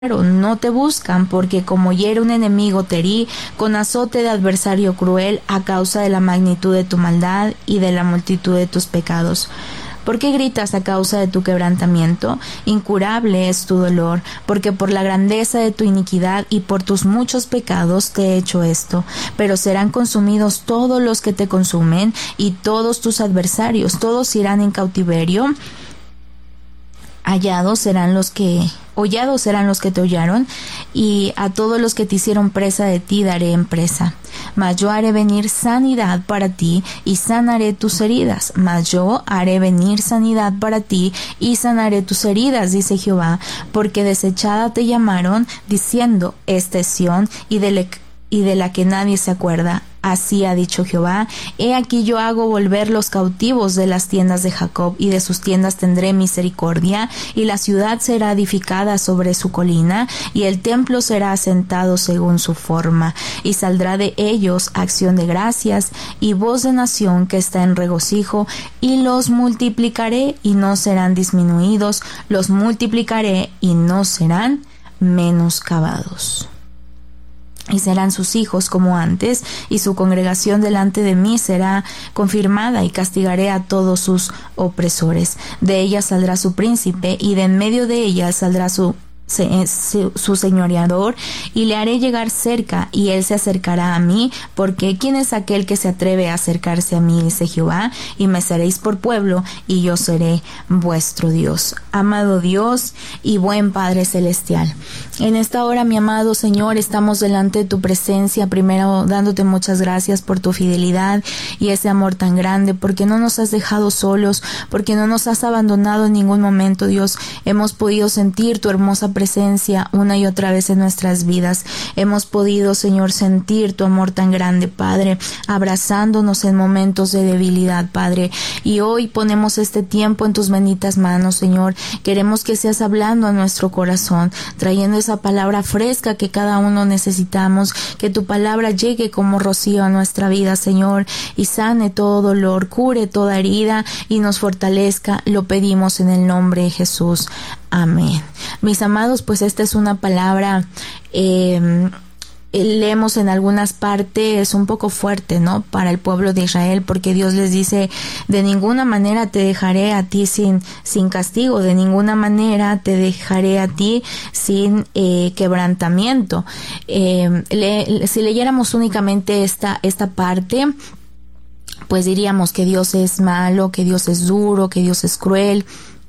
no te buscan, porque como hiere un enemigo te herí, con azote de adversario cruel, a causa de la magnitud de tu maldad y de la multitud de tus pecados. ¿Por qué gritas a causa de tu quebrantamiento? Incurable es tu dolor, porque por la grandeza de tu iniquidad y por tus muchos pecados te he hecho esto. Pero serán consumidos todos los que te consumen, y todos tus adversarios, todos irán en cautiverio. Hollados serán los que te hollaron, y a todos los que te hicieron presa de ti daré en presa. Mas yo haré venir sanidad para ti, y sanaré tus heridas. Mas yo haré venir sanidad para ti, y sanaré tus heridas, dice Jehová, porque desechada te llamaron, diciendo, esta es Sión, y de la que nadie se acuerda. Así ha dicho Jehová: he aquí yo hago volver los cautivos de las tiendas de Jacob, y de sus tiendas tendré misericordia, y la ciudad será edificada sobre su colina, y el templo será asentado según su forma, y saldrá de ellos acción de gracias y voz de nación que está en regocijo, y los multiplicaré y no serán disminuidos, los multiplicaré y no serán menoscabados. Y serán sus hijos como antes, y su congregación delante de mí será confirmada, y castigaré a todos sus opresores. De ella saldrá su príncipe, y de en medio de ella saldrá su señoreador, y le haré llegar cerca, y él se acercará a mí, porque ¿quién es aquel que se atreve a acercarse a mí? Dice Jehová, y me seréis por pueblo, y yo seré vuestro Dios. Amado Dios y buen Padre Celestial, en esta hora, mi amado Señor, estamos delante de tu presencia, primero dándote muchas gracias por tu fidelidad y ese amor tan grande, porque no nos has dejado solos, porque no nos has abandonado en ningún momento, Dios. Hemos podido sentir tu hermosa presencia una y otra vez en nuestras vidas. Hemos podido, Señor, sentir tu amor tan grande, Padre, abrazándonos en momentos de debilidad, Padre. Y hoy ponemos este tiempo en tus benditas manos, Señor. Queremos que seas hablando a nuestro corazón, trayendo esa palabra fresca que cada uno necesitamos, que tu palabra llegue como rocío a nuestra vida, Señor, y sane todo dolor, cure toda herida y nos fortalezca. Lo pedimos en el nombre de Jesús. Amén. Mis amados, pues esta es una palabra, leemos en algunas partes un poco fuerte, ¿no? Para el pueblo de Israel, porque Dios les dice: de ninguna manera te dejaré a ti sin castigo, de ninguna manera te dejaré a ti sin quebrantamiento. Si leyéramos únicamente esta parte, pues diríamos que Dios es malo, que Dios es duro, que Dios es cruel.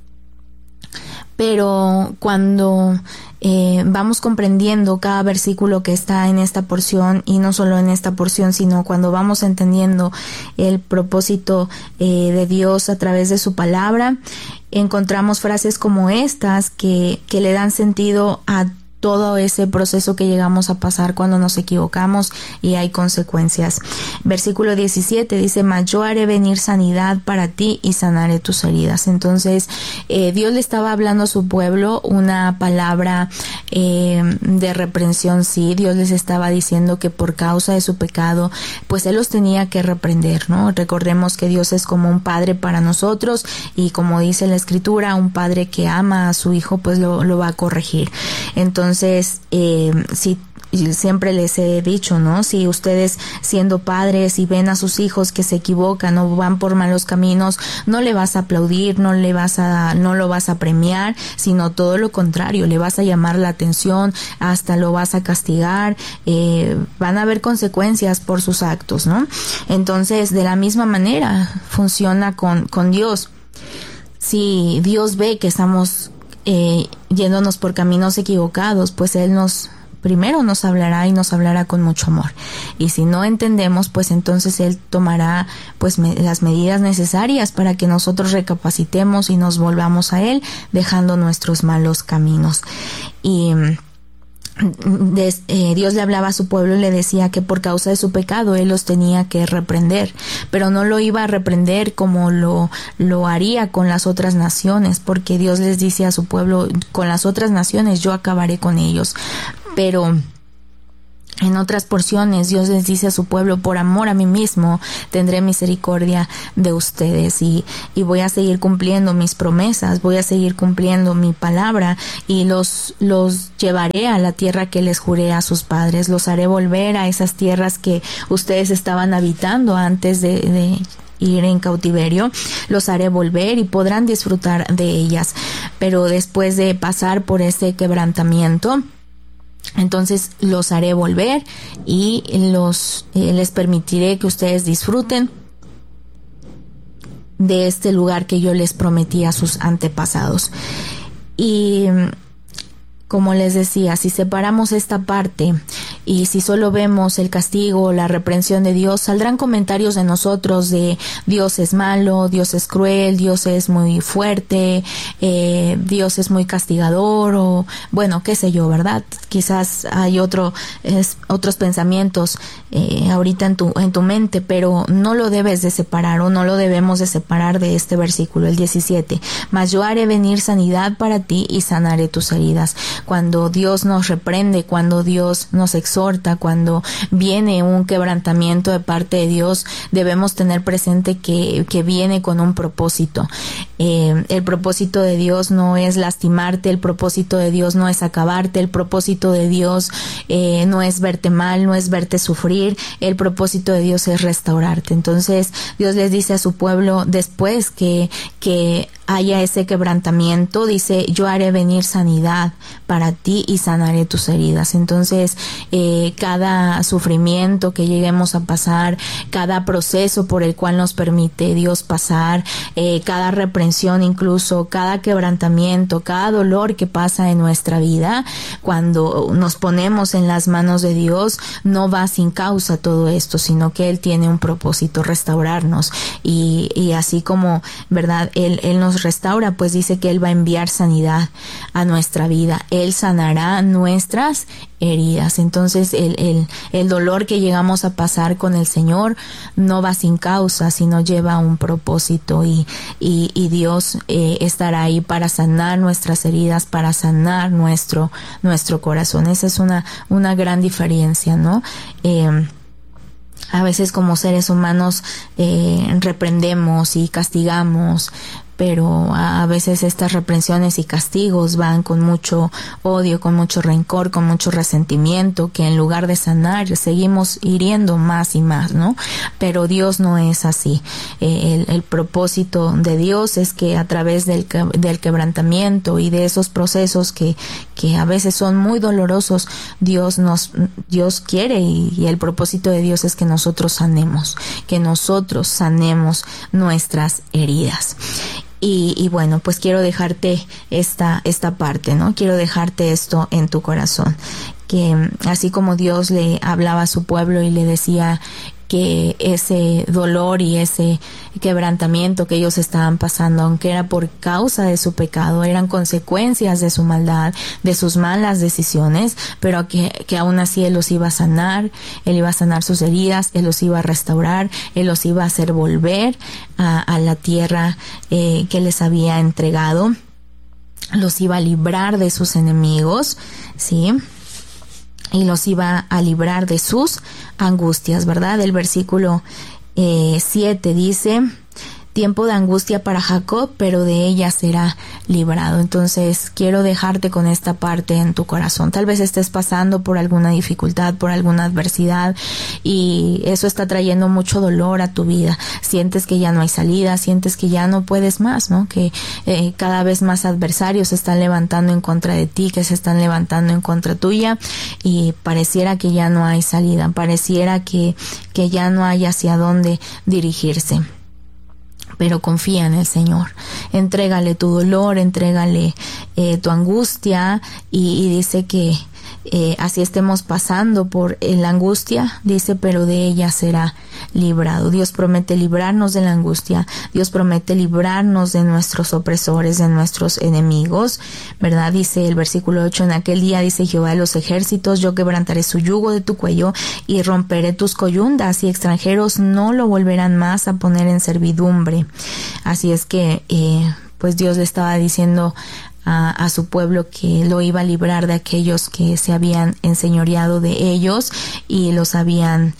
Pero cuando vamos comprendiendo cada versículo que está en esta porción, y no solo en esta porción, sino cuando vamos entendiendo el propósito de Dios a través de su palabra, encontramos frases como estas que le dan sentido a todo ese proceso que llegamos a pasar cuando nos equivocamos y hay consecuencias. Versículo 17 dice: mas yo haré venir sanidad para ti y sanaré tus heridas. Entonces Dios le estaba hablando a su pueblo una palabra de reprensión. Sí, Dios les estaba diciendo que por causa de su pecado, pues Él los tenía que reprender, ¿no? Recordemos que Dios es como un padre para nosotros, y como dice la Escritura, un padre que ama a su hijo, pues lo va a corregir. Entonces, si siempre les he dicho, ¿no? Si ustedes, siendo padres, y ven a sus hijos que se equivocan o van por malos caminos, no le vas a aplaudir, no lo vas a premiar, sino todo lo contrario, le vas a llamar la atención, hasta lo vas a castigar. Van a haber consecuencias por sus actos, ¿no? Entonces, de la misma manera funciona con Dios. Si Dios ve que estamos yéndonos por caminos equivocados, pues Él primero nos hablará, y nos hablará con mucho amor. Y si no entendemos, pues entonces Él tomará pues las medidas necesarias para que nosotros recapacitemos y nos volvamos a Él, dejando nuestros malos caminos. Y Dios le hablaba a su pueblo y le decía que por causa de su pecado Él los tenía que reprender, pero no lo iba a reprender como lo haría con las otras naciones, porque Dios les dice a su pueblo: con las otras naciones yo acabaré con ellos. Pero En otras porciones, Dios les dice a su pueblo: por amor a mí mismo tendré misericordia de ustedes, y voy a seguir cumpliendo mis promesas, voy a seguir cumpliendo mi palabra, y los llevaré a la tierra que les juré a sus padres. Los haré volver a esas tierras que ustedes estaban habitando antes de ir en cautiverio. Los haré volver y podrán disfrutar de ellas. Pero después de pasar por ese quebrantamiento, entonces los haré volver y les permitiré que ustedes disfruten de este lugar que yo les prometí a sus antepasados. Y como les decía, si separamos esta parte y si solo vemos el castigo o la reprensión de Dios, saldrán comentarios de nosotros de: Dios es malo, Dios es cruel, Dios es muy fuerte, Dios es muy castigador, o bueno, qué sé yo, ¿verdad? Quizás hay otros pensamientos ahorita en tu mente, pero no lo debes de separar, o no lo debemos de separar de este versículo, el 17. Mas yo haré venir sanidad para ti y sanaré tus heridas. Cuando Dios nos reprende, cuando Dios nos exhorta, cuando viene un quebrantamiento de parte de Dios, debemos tener presente que viene con un propósito. El propósito de Dios no es lastimarte, el propósito de Dios no es acabarte, el propósito de Dios no es verte mal, no es verte sufrir, el propósito de Dios es restaurarte. Entonces Dios les dice a su pueblo, después que haya ese quebrantamiento, dice: yo haré venir sanidad para ti y sanaré tus heridas. Entonces cada sufrimiento que lleguemos a pasar, cada proceso por el cual nos permite Dios pasar, cada reprensión, incluso cada quebrantamiento, cada dolor que pasa en nuestra vida, cuando nos ponemos en las manos de Dios, no va sin causa todo esto, sino que Él tiene un propósito: restaurarnos. Y así como, ¿verdad?, Él nos restaura, pues dice que Él va a enviar sanidad a nuestra vida. Él sanará nuestras heridas. Entonces el dolor que llegamos a pasar con el Señor no va sin causa, sino lleva un propósito, y Dios estará ahí para sanar nuestras heridas, para sanar nuestro corazón. Esa es una gran diferencia, ¿no? A veces como seres humanos reprendemos y castigamos, pero a veces estas reprensiones y castigos van con mucho odio, con mucho rencor, con mucho resentimiento, que en lugar de sanar seguimos hiriendo más y más, ¿no? Pero Dios no es así. El propósito de Dios es que a través del quebrantamiento y de esos procesos que a veces son muy dolorosos, Dios quiere, y el propósito de Dios es que nosotros sanemos nuestras heridas. Y bueno, pues quiero dejarte esta parte, ¿no? Quiero dejarte esto en tu corazón, que así como Dios le hablaba a su pueblo y le decía que ese dolor y ese quebrantamiento que ellos estaban pasando, aunque era por causa de su pecado, eran consecuencias de su maldad, de sus malas decisiones, pero que aún así Él los iba a sanar, Él iba a sanar sus heridas, Él los iba a restaurar, Él los iba a hacer volver a la tierra que les había entregado, los iba a librar de sus enemigos, ¿sí?, y los iba a librar de sus angustias, ¿verdad? El versículo 7 dice: tiempo de angustia para Jacob, pero de ella será librado. Entonces quiero dejarte con esta parte en tu corazón. Tal vez estés pasando por alguna dificultad, por alguna adversidad, y eso está trayendo mucho dolor a tu vida. Sientes que ya no hay salida, sientes que ya no puedes más, ¿no? Que cada vez más adversarios se están levantando en contra de ti, que se están levantando en contra tuya, y pareciera que ya no hay salida, pareciera que ya no hay hacia dónde dirigirse. Pero confía en el Señor, entrégale tu dolor, entrégale tu angustia, y dice que así estemos pasando por la angustia, dice, pero de ella será librado. Dios promete librarnos de la angustia, Dios promete librarnos de nuestros opresores, de nuestros enemigos, ¿verdad? Dice el versículo 8, en aquel día, dice Jehová de los ejércitos, yo quebrantaré su yugo de tu cuello y romperé tus coyundas, y extranjeros no lo volverán más a poner en servidumbre. Así es que pues Dios le estaba diciendo a su pueblo, que lo iba a librar de aquellos que se habían enseñoreado de ellos y los habían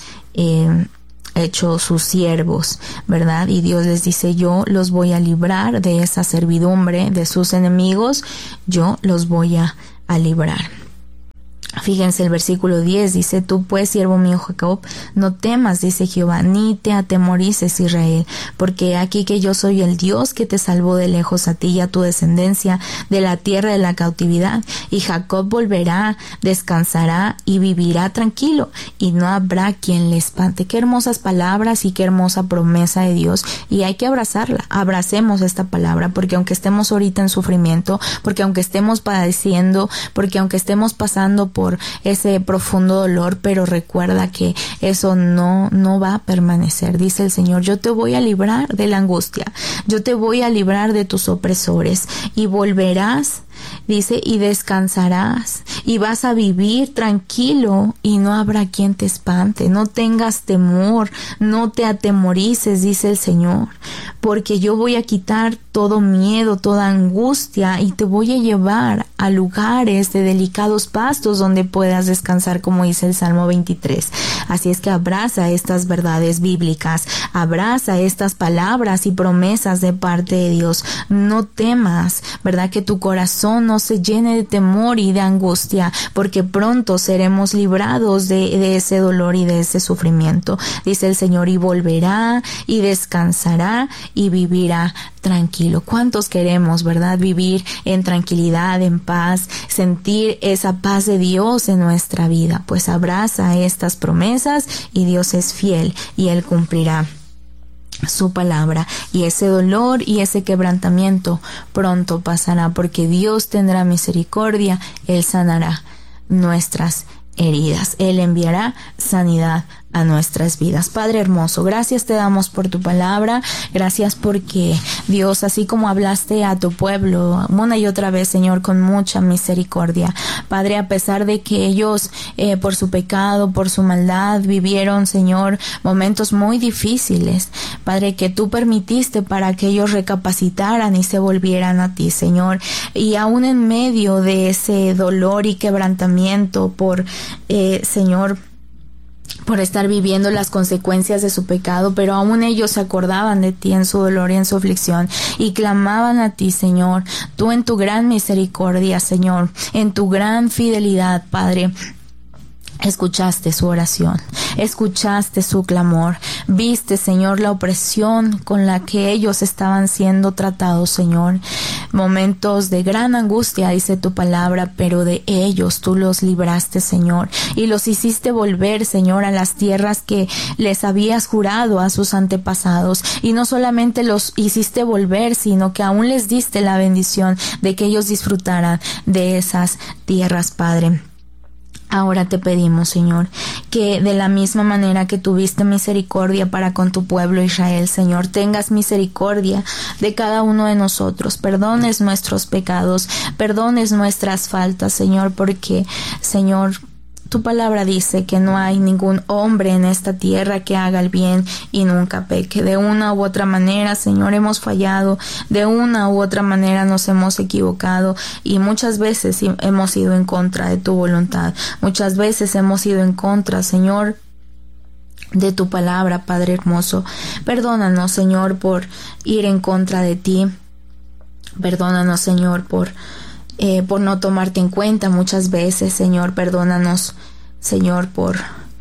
hecho sus siervos, ¿verdad? Y Dios les dice: yo los voy a librar de esa servidumbre, de sus enemigos, yo los voy a librar. Fíjense el versículo 10, dice: tú pues, siervo mío Jacob, no temas, dice Jehová, ni te atemorices, Israel, porque aquí que yo soy el Dios que te salvó de lejos a ti y a tu descendencia de la tierra de la cautividad. Y Jacob volverá, descansará y vivirá tranquilo, y no habrá quien le espante. Qué hermosas palabras y qué hermosa promesa de Dios, y hay que abrazarla. Abracemos esta palabra, porque aunque estemos ahorita en sufrimiento, porque aunque estemos padeciendo, porque aunque estemos pasando por ese profundo dolor, pero recuerda que eso no va a permanecer. Dice el Señor: yo te voy a librar de la angustia, yo te voy a librar de tus opresores, y volverás, dice, y descansarás, y vas a vivir tranquilo, y no habrá quien te espante. No tengas temor, no te atemorices, dice el Señor, porque yo voy a quitar todo miedo, toda angustia, y te voy a llevar a lugares de delicados pastos donde puedas descansar, como dice el Salmo 23. Así es que abraza estas verdades bíblicas, abraza estas palabras y promesas de parte de Dios. No temas, ¿verdad? Que tu corazón no se llene de temor y de angustia, porque pronto seremos librados de ese dolor y de ese sufrimiento. Dice el Señor: y volverá, y descansará, y vivirá tranquilo. ¿Cuántos queremos, verdad? Vivir en tranquilidad, en paz, sentir esa paz de Dios en nuestra vida. Pues abraza estas promesas, y Dios es fiel y Él cumplirá su palabra, y ese dolor y ese quebrantamiento pronto pasará, porque Dios tendrá misericordia, Él sanará nuestras heridas, Él enviará sanidad a nuestras vidas. Padre hermoso, gracias te damos por tu palabra, gracias porque Dios, así como hablaste a tu pueblo una y otra vez, Señor, con mucha misericordia, Padre, a pesar de que ellos por su pecado, por su maldad, vivieron, Señor, momentos muy difíciles, Padre, que tú permitiste para que ellos recapacitaran y se volvieran a ti, Señor, y aún en medio de ese dolor y quebrantamiento por Señor, por estar viviendo las consecuencias de su pecado, pero aún ellos se acordaban de ti en su dolor y en su aflicción, y clamaban a ti, Señor. Tú, en tu gran misericordia, Señor, en tu gran fidelidad, Padre, escuchaste su oración, escuchaste su clamor, viste, Señor, la opresión con la que ellos estaban siendo tratados, Señor. Momentos de gran angustia, dice tu palabra, pero de ellos tú los libraste, Señor, y los hiciste volver, Señor, a las tierras que les habías jurado a sus antepasados. Y no solamente los hiciste volver, sino que aún les diste la bendición de que ellos disfrutaran de esas tierras, Padre. Ahora te pedimos, Señor, que de la misma manera que tuviste misericordia para con tu pueblo Israel, Señor, tengas misericordia de cada uno de nosotros. Perdones nuestros pecados, perdones nuestras faltas, Señor, porque, Señor, tu palabra dice que no hay ningún hombre en esta tierra que haga el bien y nunca peque. De una u otra manera, Señor, hemos fallado, de una u otra manera nos hemos equivocado, y muchas veces hemos ido en contra de tu voluntad. Muchas veces hemos ido en contra, Señor, de tu palabra, Padre hermoso. Perdónanos, Señor, por ir en contra de ti. Perdónanos, Señor, por no tomarte en cuenta muchas veces, Señor. Perdónanos, Señor, por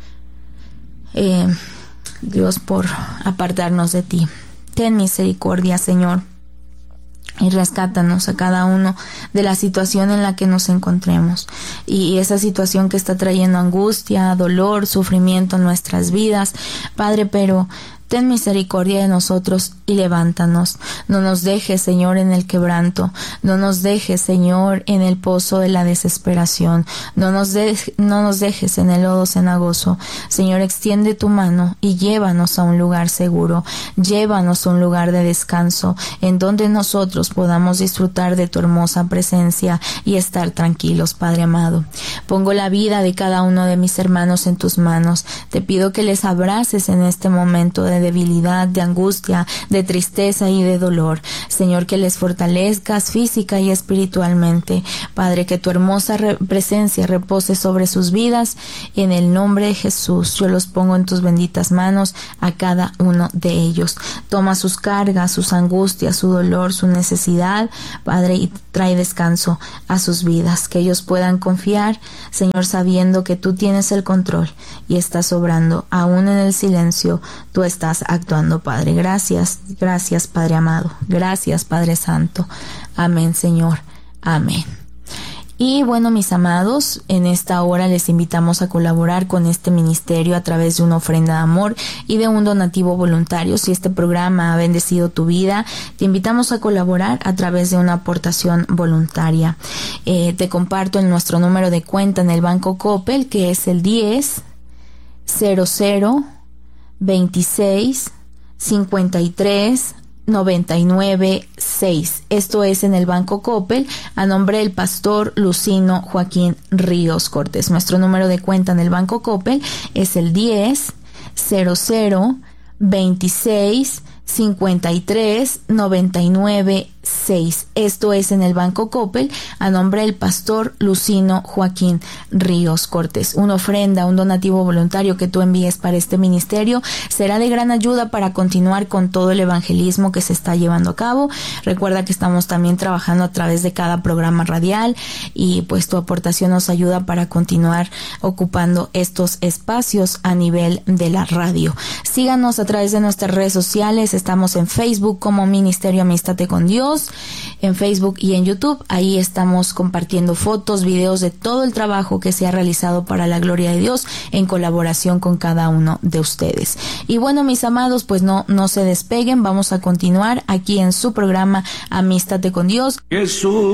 Dios, por apartarnos de ti. Ten misericordia, Señor, y rescátanos a cada uno de la situación en la que nos encontremos, y esa situación que está trayendo angustia, dolor, sufrimiento en nuestras vidas, Padre, pero ten misericordia de nosotros y levántanos. No nos dejes, Señor, en el quebranto. No nos dejes, Señor, en el pozo de la desesperación. No nos dejes en el lodo cenagoso. Señor, extiende tu mano y llévanos a un lugar seguro. Llévanos a un lugar de descanso, en donde nosotros podamos disfrutar de tu hermosa presencia y estar tranquilos, Padre amado. Pongo la vida de cada uno de mis hermanos en tus manos. Te pido que les abraces en este momento de debilidad, de angustia, de tristeza y de dolor. Señor, que les fortalezcas física y espiritualmente. Padre, que tu hermosa presencia repose sobre sus vidas. En el nombre de Jesús, yo los pongo en tus benditas manos a cada uno de ellos. Toma sus cargas, sus angustias, su dolor, su necesidad, Padre, y trae descanso a sus vidas. Que ellos puedan confiar, Señor, sabiendo que tú tienes el control y estás obrando. Aún en el silencio, tú estás actuando, Padre. Gracias, gracias, Padre amado. Gracias, Padre Santo. Amén, Señor. Amén. Y bueno, mis amados, en esta hora les invitamos a colaborar con este ministerio a través de una ofrenda de amor y de un donativo voluntario. Si este programa ha bendecido tu vida, te invitamos a colaborar a través de una aportación voluntaria. Te comparto nuestro número de cuenta en el Banco Coppel, que es el 10 00 26 53 99 6. Esto es en el Banco Coppel, a nombre del pastor Lucino Joaquín Ríos Cortés. Nuestro número de cuenta en el Banco Coppel es el 10 00 26 53 99 6. Esto es en el Banco Coppel, a nombre del pastor Lucino Joaquín Ríos Cortés. Una ofrenda, un donativo voluntario que tú envíes para este ministerio será de gran ayuda para continuar con todo el evangelismo que se está llevando a cabo. Recuerda que estamos también trabajando a través de cada programa radial y pues tu aportación nos ayuda para continuar ocupando estos espacios a nivel de la radio. Síganos a través de nuestras redes sociales. Estamos en Facebook como Ministerio Amístate con Dios, en Facebook y en YouTube. Ahí estamos compartiendo fotos, videos de todo el trabajo que se ha realizado para la gloria de Dios en colaboración con cada uno de ustedes. Y bueno, mis amados, pues no se despeguen. Vamos a continuar aquí en su programa Amístate con Dios. Jesús.